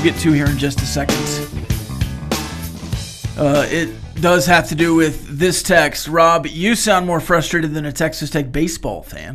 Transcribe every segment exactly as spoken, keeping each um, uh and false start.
Get to here in just a second. Uh, it does have to do with this text. Rob, you sound more frustrated than a Texas Tech baseball fan.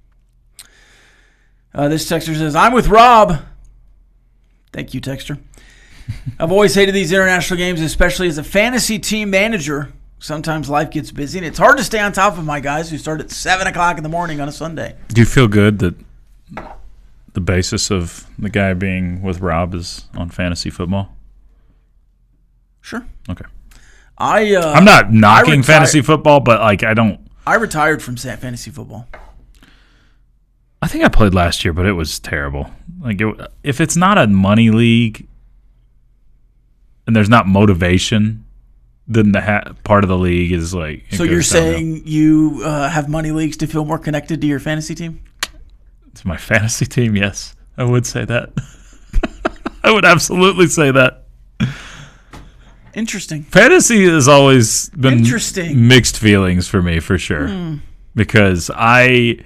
Uh, this texter says, I'm with Rob. Thank you, texter. I've always hated these international games, especially as a fantasy team manager. Sometimes life gets busy, and it's hard to stay on top of my guys who start at seven o'clock in the morning on a Sunday. Do you feel good that the basis of the guy being with Rob is on fantasy football? Sure. Okay. I, uh, I'm not knocking reti- fantasy football, but like I don't. I retired from fantasy football. I think I played last year, but it was terrible. Like it, if it's not a money league and there's not motivation, then the ha- part of the league is like. So you're saying you uh, have money leagues to feel more connected to your fantasy team? To my fantasy team, yes, I would say that. I would absolutely say that. Interesting. Fantasy has always been Interesting. mixed feelings for me, for sure, mm. because I,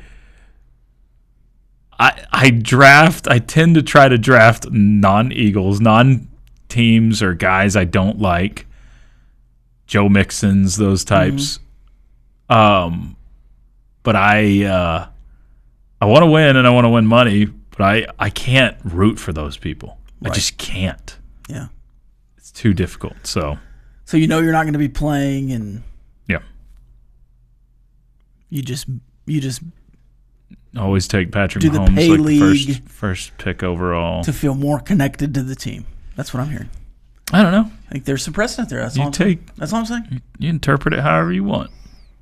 I, I draft. I tend to try to draft non-Eagles, non-teams, or guys I don't like. Joe Mixons, those types. Mm-hmm. Um, but I, uh, I want to win and I want to win money, but I, I can't root for those people. Right. I just can't. Yeah. It's too difficult. So So you know you're not going to be playing, and yeah. You just you just always take Patrick do Mahomes the pay like league the first first pick overall to feel more connected to the team. That's what I'm hearing. I don't know. I think there's some precedent there. That's you all I'm take. saying. That's all I'm saying. You, you interpret it however you want.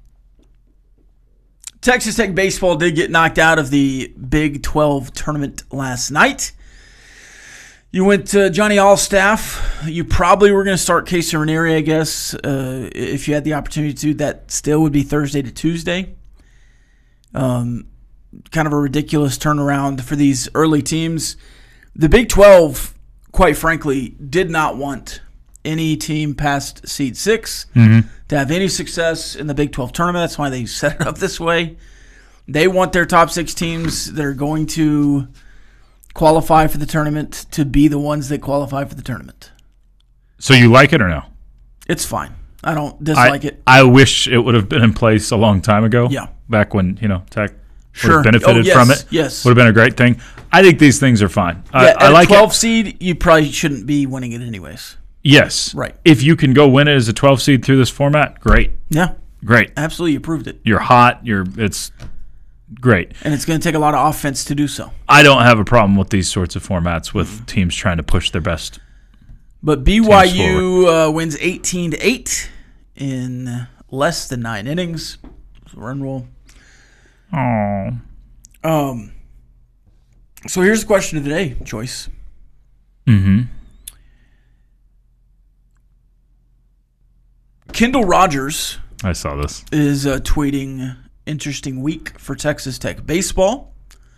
Texas Tech baseball did get knocked out of the Big twelve tournament last night. You went to Johnny Allstaff. You probably were going to start Casey Ranieri, I guess, uh, if you had the opportunity to. That still would be Thursday to Tuesday. Um, kind of a ridiculous turnaround for these early teams. The Big twelve, quite frankly, did not want any team past seed six mm-hmm. to have any success in the Big twelve tournament. That's why they set it up this way. They want their top six teams that are going to qualify for the tournament to be the ones that qualify for the tournament. So you like it or no? It's fine. I don't dislike I, it. I wish it would have been in place a long time ago. Yeah. Back when, you know, Tech sure. would have benefited oh, yes, from it. Yes. Would have been a great thing. I think these things are fine. Yeah, I, at I like a twelve it. seed, you probably shouldn't be winning it anyways. Yes. Right. If you can go win it as a twelve seed through this format, great. Yeah. Great. Absolutely, you proved it. You're hot. You're it's great. And it's going to take a lot of offense to do so. I don't have a problem with these sorts of formats with mm-hmm. teams trying to push their best. But B Y U uh, wins eighteen to eight in less than nine innings. Run rule. Oh. Um. So here's the question of the day, Joyce. Mm-hmm. Kendall Rogers. I saw this. Is uh, tweeting, interesting week for Texas Tech baseball.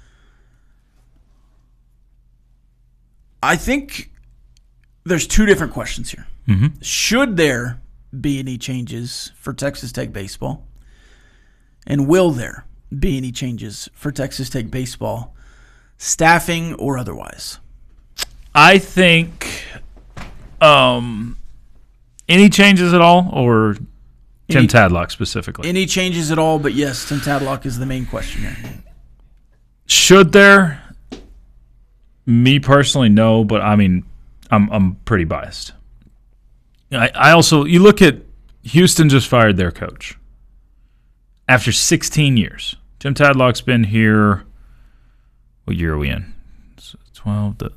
I think there's two different questions here. Mm-hmm. Should there be any changes for Texas Tech baseball? And will there be any changes for Texas Tech baseball, staffing or otherwise? I think um, any changes at all, or Tim any, Tadlock specifically? Any changes at all, but yes, Tim Tadlock is the main question here. Should there? Me personally, no, but I mean, I'm I'm pretty biased. I, I also, you look at Houston just fired their coach after sixteen years. Tim Tadlock's been here. What year are we in? twelve. To,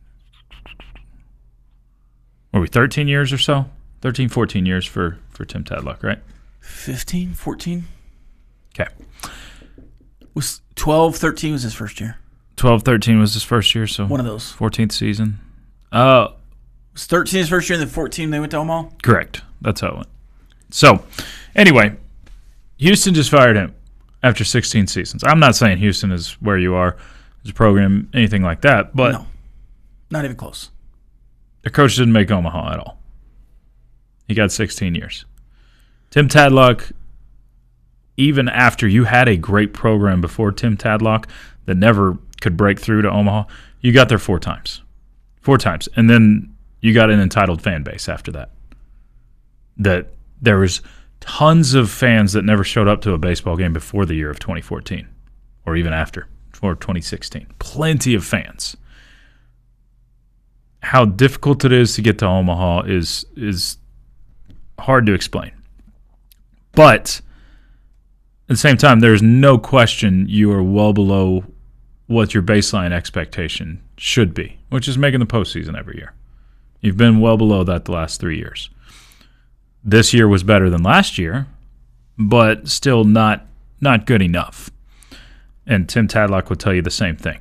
were we thirteen years or so? thirteen, fourteen years for, for Tim Tadlock, right? fifteen, fourteen Okay. Was twelve, thirteen was his first year. twelve, thirteen was his first year, so one of those. fourteenth season. Uh, was thirteen his first year, and then fourteen they went to Omaha? Correct. That's how it went. So, anyway, Houston just fired him after sixteen seasons. I'm not saying Houston is where you are as a program, anything like that, but no, not even close. Their coach didn't make Omaha at all. He got sixteen years. Tim Tadlock, even after you had a great program before Tim Tadlock that never could break through to Omaha, you got there four times. Four times. And then you got an entitled fan base after that. That there was tons of fans that never showed up to a baseball game before the year of twenty fourteen or even after, or twenty sixteen. Plenty of fans. How difficult it is to get to Omaha is is hard to explain. But at the same time, there's no question you are well below what your baseline expectation should be, which is making the postseason every year. You've been well below that the last three years. This year was better than last year, but still not not good enough. And Tim Tadlock would tell you the same thing.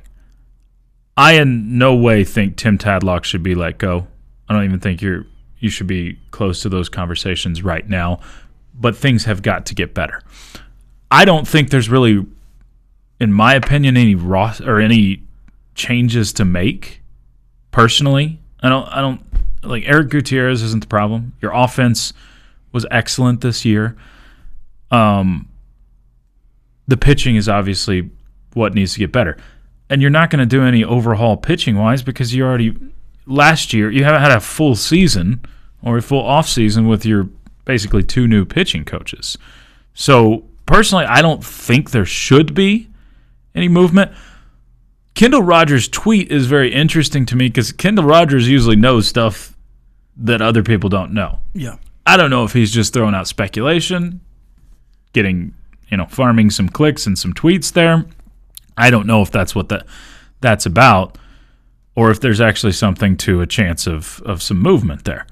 I in no way think Tim Tadlock should be let go. I don't even think you're you should be close to those conversations right now, but things have got to get better. I don't think there's really, in my opinion, any ros- or any changes to make. Personally, I don't. I don't like Eric Gutierrez isn't the problem. Your offense was excellent this year. Um, the pitching is obviously what needs to get better, and you're not going to do any overhaul pitching wise because you already last year you haven't had a full season or a full off season with your basically two new pitching coaches. So personally, I don't think there should be any movement. Kendall Rogers' tweet is very interesting to me because Kendall Rogers usually knows stuff that other people don't know. Yeah. I don't know if he's just throwing out speculation, getting, you know, farming some clicks and some tweets there. I don't know if that's what that that's about, or if there's actually something to a chance of, of some movement there.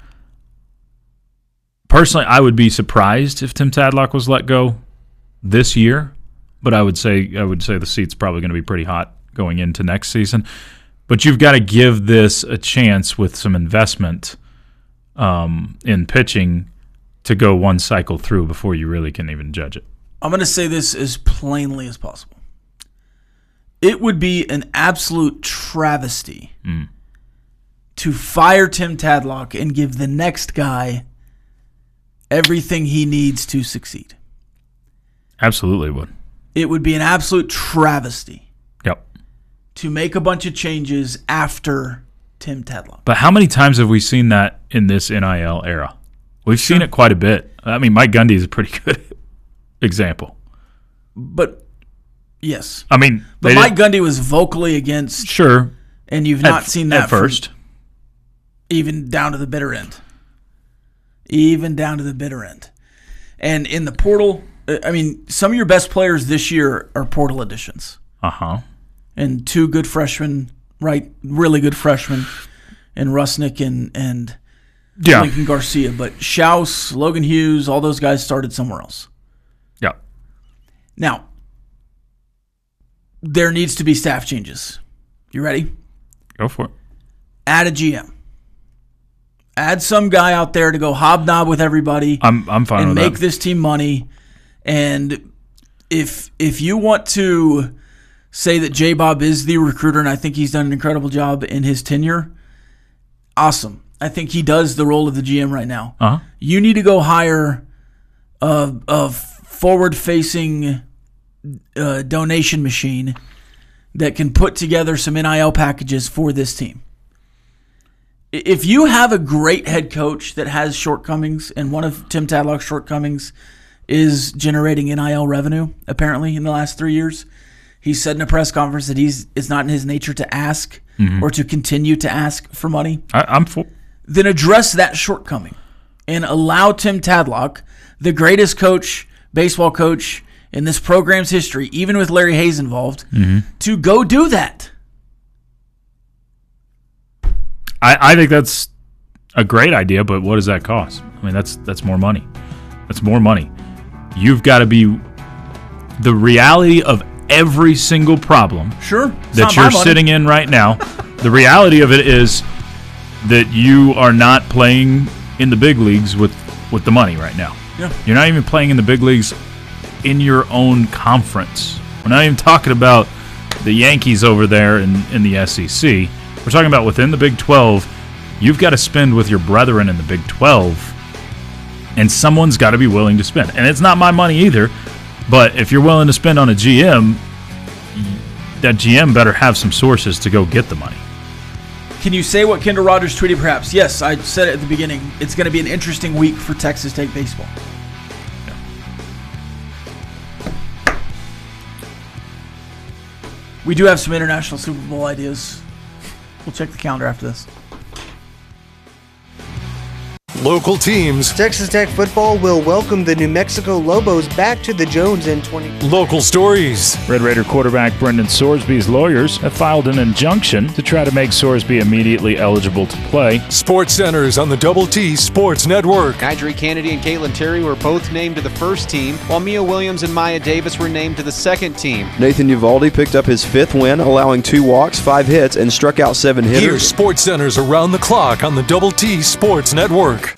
Personally, I would be surprised if Tim Tadlock was let go this year, but I would say I would say the seat's probably going to be pretty hot going into next season. But you've got to give this a chance with some investment um, in pitching to go one cycle through before you really can even judge it. I'm going to say this as plainly as possible. It would be an absolute travesty mm. to fire Tim Tadlock and give the next guy everything he needs to succeed. Absolutely would. It would be an absolute travesty. Yep. To make a bunch of changes after Tim Tadlock. But how many times have we seen that in this N I L era? We've seen sure. it quite a bit. I mean, Mike Gundy is a pretty good example. But, yes. I mean, but Mike Gundy was vocally against. Sure. And you've not at, seen that at first. Even down to the bitter end. Even down to the bitter end. And in the portal, I mean, some of your best players this year are portal additions. Uh-huh. And two good freshmen, right? Really good freshmen. And Rusnick and, and yeah. Lincoln Garcia. But Schaus, Logan Hughes, all those guys started somewhere else. Yeah. Now, there needs to be staff changes. You ready? Go for it. Add a G M. Add some guy out there to go hobnob with everybody. I'm I'm fine and with make that. this team money. And if if you want to say that J-Bob is the recruiter, and I think he's done an incredible job in his tenure, awesome. I think he does the role of the G M right now. Uh-huh. You need to go hire a, a forward-facing uh, donation machine that can put together some N I L packages for this team. If you have a great head coach that has shortcomings, and one of Tim Tadlock's shortcomings is generating N I L revenue, apparently, in the last three years, he said in a press conference that he's it's not in his nature to ask mm-hmm. or to continue to ask for money. I, I'm for- Then address that shortcoming and allow Tim Tadlock, the greatest coach, baseball coach in this program's history, even with Larry Hayes involved, mm-hmm. to go do that. I, I think that's a great idea, but what does that cost? I mean, that's that's more money. That's more money. You've got to be the reality of every single problem sure, that you're sitting in right now. The reality of it is that you are not playing in the big leagues with, with the money right now. Yeah. You're not even playing in the big leagues in your own conference. We're not even talking about the Yankees over there in, in the S E C. We're talking about within the Big twelve. You've got to spend with your brethren in the Big twelve, and someone's got to be willing to spend. And it's not my money either, but if you're willing to spend on a G M, that G M better have some sources to go get the money. Can you say what Kendall Rogers tweeted perhaps? Yes, I said it at the beginning. It's going to be an interesting week for Texas Tech baseball. Yeah. We do have some international Super Bowl ideas. We'll check the calendar after this. Local teams. Texas Tech football will welcome the New Mexico Lobos back to the Jones in twenty. Local stories. Red Raider quarterback Brendan Sorsby's lawyers have filed an injunction to try to make Sorsby immediately eligible to play. Sports Centers on the Double T Sports Network. Nigel Kennedy and Caitlin Terry were both named to the first team, while Mia Williams and Maya Davis were named to the second team. Nathan Uvalde picked up his fifth win, allowing two walks, five hits, and struck out seven hitters. Here's Sports Centers around the clock on the Double T Sports Network.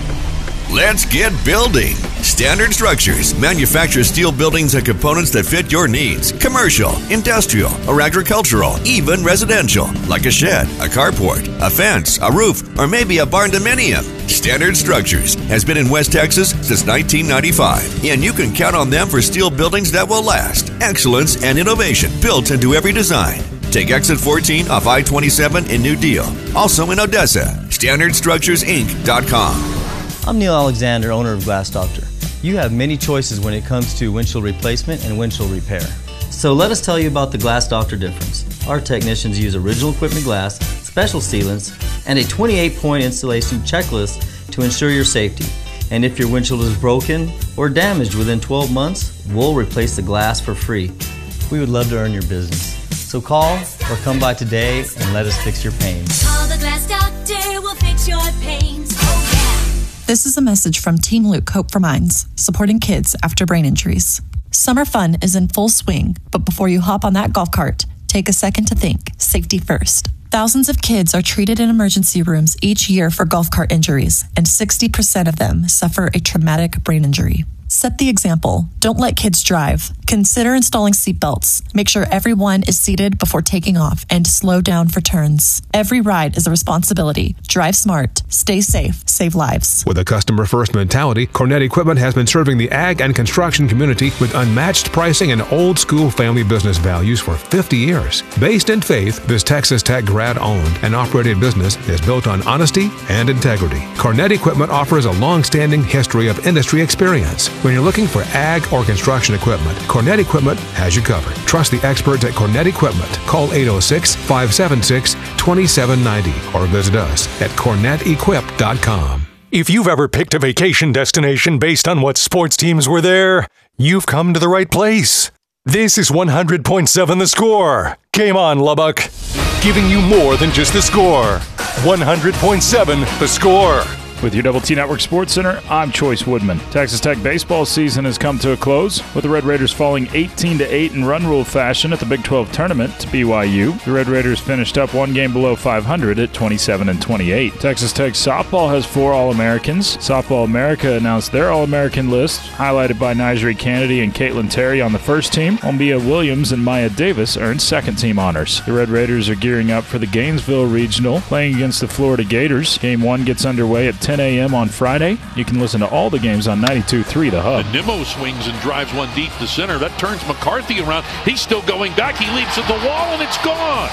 Let's get building. Standard Structures manufactures steel buildings and components that fit your needs. Commercial, industrial, or agricultural, even residential, like a shed, a carport, a fence, a roof, or maybe a barn dominium. Standard Structures has been in West Texas since nineteen ninety-five, and you can count on them for steel buildings that will last. Excellence and innovation built into every design. Take exit fourteen off I twenty-seven in New Deal. Also in Odessa. Standard Structures Inc dot com. I'm Neil Alexander, owner of Glass Doctor. You have many choices when it comes to windshield replacement and windshield repair. So let us tell you about the Glass Doctor difference. Our technicians use original equipment glass, special sealants, and a twenty-eight point installation checklist to ensure your safety. And if your windshield is broken or damaged within twelve months, we'll replace the glass for free. We would love to earn your business. So call or come by today and let us fix your pains. Call the Glass Doctor, we'll fix your pains. Oh, yeah. This is a message from Team Luke Hope for Minds, supporting kids after brain injuries. Summer fun is in full swing, but before you hop on that golf cart, take a second to think. Safety first. Thousands of kids are treated in emergency rooms each year for golf cart injuries, and sixty percent of them suffer a traumatic brain injury. Set the example. Don't let kids drive. Consider installing seatbelts. Make sure everyone is seated before taking off and slow down for turns. Every ride is a responsibility. Drive smart. Stay safe. Save lives. With a customer-first mentality, Cornet Equipment has been serving the ag and construction community with unmatched pricing and old-school family business values for fifty years. Based in faith, this Texas Tech grad-owned and operated business is built on honesty and integrity. Cornet Equipment offers a long-standing history of industry experience. When you're looking for ag or construction equipment, Cornet Equipment has you covered. Trust the experts at Cornet Equipment. Call eight oh six, five seven six, two seven nine oh or visit us at cornet equip dot com. If you've ever picked a vacation destination based on what sports teams were there, you've come to the right place. This is one hundred point seven The Score. Game on, Lubbock. Giving you more than just the score. one hundred point seven The Score. With your Double T Network Sports Center, I'm Choice Woodman. Texas Tech baseball season has come to a close, with the Red Raiders falling eighteen to eight in run rule fashion at the Big twelve tournament to B Y U. The Red Raiders finished up one game below five hundred at twenty-seven and twenty-eight. Texas Tech softball has four All-Americans. Softball America announced their All-American list, highlighted by Nigel Kennedy and Caitlin Terry on the first team, while Mia Williams and Maya Davis earned second-team honors. The Red Raiders are gearing up for the Gainesville Regional, playing against the Florida Gators. Game one gets underway at ten a.m. on Friday. You can listen to all the games on ninety-two point three The Hub. And Nimmo swings and drives one deep to center. That turns McCarthy around. He's still going back. He leaps at the wall, and it's gone.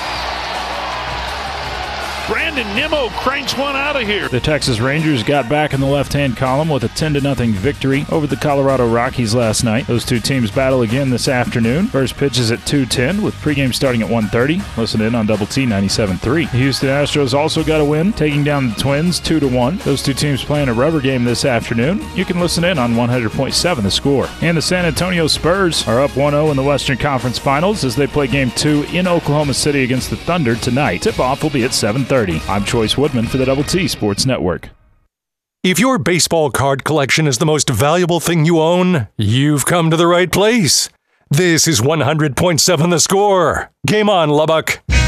Brandon Nimmo cranks one out of here. The Texas Rangers got back in the left-hand column with a ten to nothing victory over the Colorado Rockies last night. Those two teams battle again this afternoon. First pitch is at two ten with pregame starting at one thirty. Listen in on Double T ninety-seven point three. The Houston Astros also got a win, taking down the Twins two to one. Those two teams playing a rubber game this afternoon. You can listen in on one hundred point seven The Score. And the San Antonio Spurs are up one oh in the Western Conference Finals as they play game two in Oklahoma City against the Thunder tonight. Tip-off will be at seven thirty. I'm Choice Woodman for the Double T Sports Network. If your baseball card collection is the most valuable thing you own, you've come to the right place. This is one hundred point seven The Score. Game on, Lubbock.